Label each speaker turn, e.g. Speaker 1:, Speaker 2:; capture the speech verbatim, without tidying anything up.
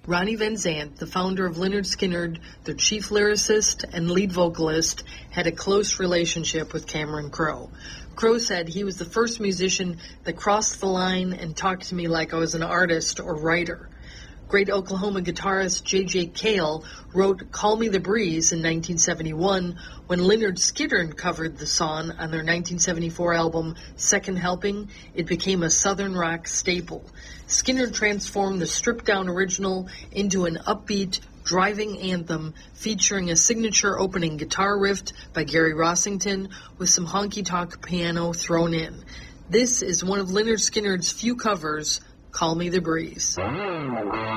Speaker 1: Ronnie Van Zant, the founder of Lynyrd Skynyrd, their chief lyricist and lead vocalist, had a close relationship with Cameron Crowe. Crowe said he was the first musician that crossed the line and talked to me like I was an artist or writer. Great Oklahoma guitarist J J Cale wrote Call Me the Breeze in nineteen seventy-one when Lynyrd Skynyrd covered the song on their nineteen seventy-four album Second Helping. It became a Southern rock staple. Skynyrd transformed the stripped-down original into an upbeat, driving anthem featuring a signature opening guitar riff by Gary Rossington with some honky-tonk piano thrown in. This is one of Lynyrd Skynyrd's few covers, Call Me the Breeze.